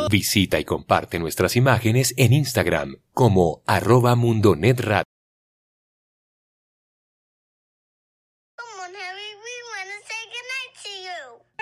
Visita y comparte nuestras imágenes en Instagram como @mundonetradio. Come on, Harry, we want to say goodnight to you.